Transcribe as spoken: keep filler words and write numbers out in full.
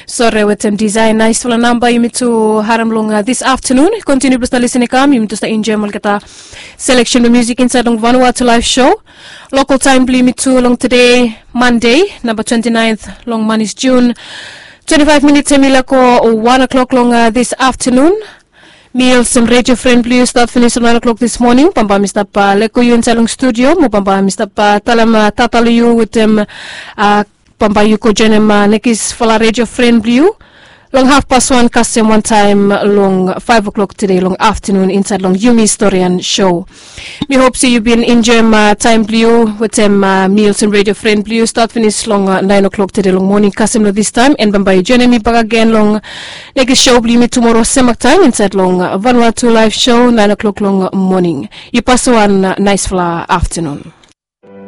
Sorry with them design nice for a number you to haram long uh, this afternoon. Continue to listen kam you to enjoy malkata selection of music inside long Vanuatu live show. Local time bli me to long today Monday number twenty-ninth long man is June twenty-five minutes emila ko one o'clock long uh, this afternoon. Meals and radio friend blue start finish at nine o'clock this morning. Pamba Mister Pa Leko you in salong studio. Mo pamba Mister Pa talam uh, tatalu you with them uh, pamba you ko jenem uh, nekis fala radio friend blue. Long half past one custom one time long five o'clock today long afternoon inside long Yumi Historian show. Me hope see you been enjoying uh, time blue with them uh, meals and radio friend blue start finish long uh, nine o'clock today long morning custom this time and bamba you join me back again long next show blue me tomorrow same time inside long uh, Vanuatu live show nine o'clock long morning. You pass one uh, nice fla afternoon.